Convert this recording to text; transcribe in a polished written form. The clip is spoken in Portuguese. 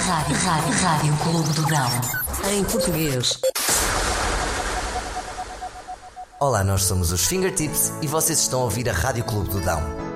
Rádio Clube do Dão. Em português. Olá, nós somos os Fingertips e vocês estão a ouvir a Rádio Clube do Dão.